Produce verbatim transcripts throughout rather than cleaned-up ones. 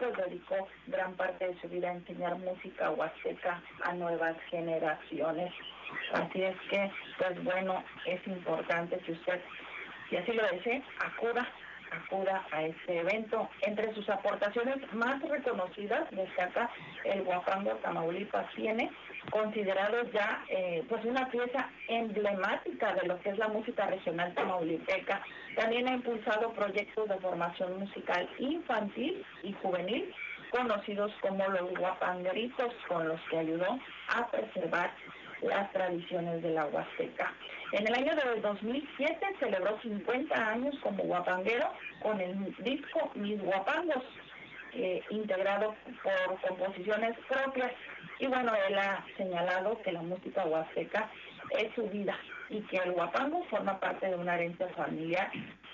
pues dedicó gran parte de su vida a enseñar música huasteca a nuevas generaciones. Así es que, pues bueno, es importante que usted, si así lo desea, acuda acuda a este evento. Entre sus aportaciones más reconocidas destaca el Huapango Tamaulipas tiene, considerado ya eh, pues una pieza emblemática de lo que es la música regional tamaulipeca. También ha impulsado proyectos de formación musical infantil y juvenil, conocidos como los Huapangueritos, con los que ayudó a preservar las tradiciones de la Huasteca. En el año de dos mil siete celebró cincuenta años como huapanguero con el disco Mis Huapangos, eh, integrado por composiciones propias. Y bueno, él ha señalado que la música huasteca es su vida y que el huapango forma parte de una herencia familiar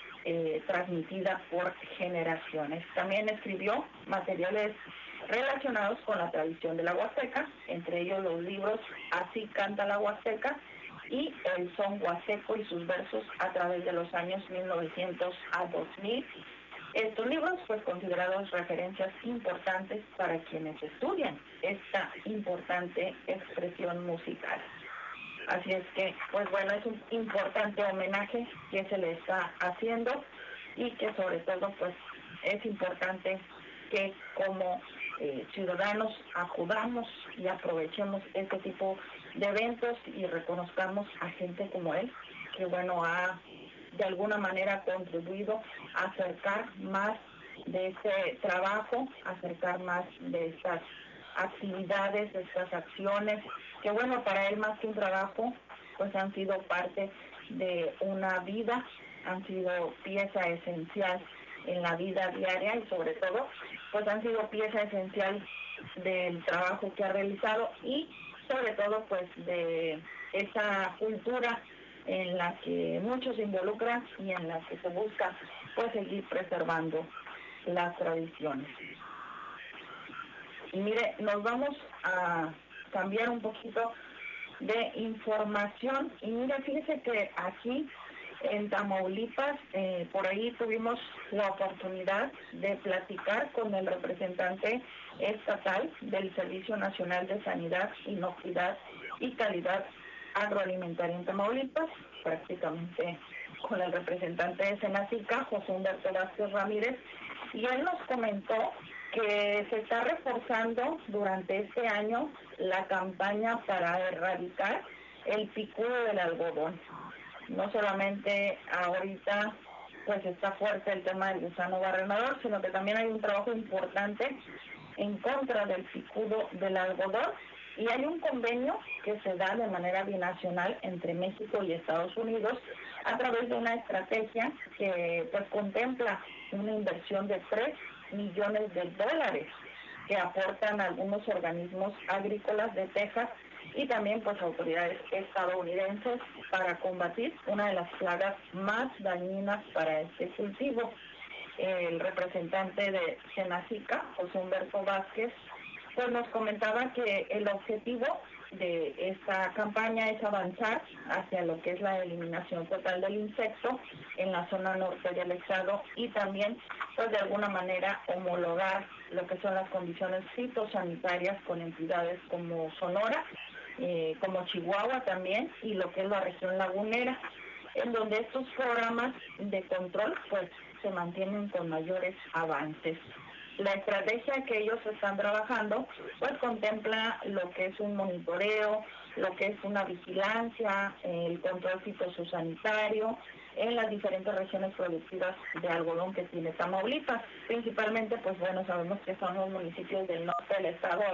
eh, transmitida por generaciones. También escribió materiales relacionados con la tradición de la Huasteca, entre ellos los libros Así canta la Huasteca y El son huasteco y sus versos a través de los años mil novecientos a dos mil. Estos libros, pues considerados referencias importantes para quienes estudian esta importante expresión musical. Así es que, pues bueno, es un importante homenaje que se le está haciendo y que sobre todo, pues, es importante que como eh, ciudadanos acudamos y aprovechemos este tipo de eventos y reconozcamos a gente como él, que bueno, ha de alguna manera contribuido a acercar más de este trabajo, acercar más de estas actividades, de estas acciones, que bueno, para él más que un trabajo, pues han sido parte de una vida, han sido pieza esencial en la vida diaria y sobre todo, pues han sido pieza esencial del trabajo que ha realizado y sobre todo, pues de esa cultura en la que muchos se involucran y en la que se busca, pues, seguir preservando las tradiciones. Y mire, nos vamos a cambiar un poquito de información. Y mire, fíjese que aquí en Tamaulipas, eh, por ahí tuvimos la oportunidad de platicar con el representante estatal del Servicio Nacional de Sanidad, Inocuidad y Calidad Agroalimentaria en Tamaulipas, prácticamente con el representante de Senacica, José Humberto Vázquez Ramírez, y él nos comentó que se está reforzando durante este año la campaña para erradicar el picudo del algodón. No solamente ahorita pues está fuerte el tema del gusano barrenador, sino que también hay un trabajo importante en contra del picudo del algodón y hay un convenio que se da de manera binacional entre México y Estados Unidos a través de una estrategia que pues contempla una inversión de tres millones de dólares que aportan algunos organismos agrícolas de Texas y también pues autoridades estadounidenses para combatir una de las plagas más dañinas para este cultivo. El representante de Senacica, José Humberto Vázquez, pues nos comentaba que el objetivo de esta campaña es avanzar hacia lo que es la eliminación total del insecto en la zona norte del estado y también pues de alguna manera homologar lo que son las condiciones fitosanitarias con entidades como Sonora, eh, como Chihuahua también y lo que es la región lagunera, en donde estos programas de control pues se mantienen con mayores avances. La estrategia que ellos están trabajando pues contempla lo que es un monitoreo, lo que es una vigilancia, el control fitosanitario en las diferentes regiones productivas de algodón que tiene Tamaulipas. Principalmente, pues bueno, sabemos que son los municipios del norte del estado,